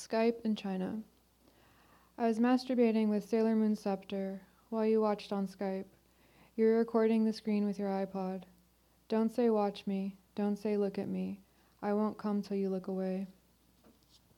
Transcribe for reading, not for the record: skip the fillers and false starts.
Skype in China. I was masturbating with Sailor Moon Scepter while you watched on Skype. You're recording the screen with your iPod. Don't say watch me. Don't say look at me. I won't come till you look away.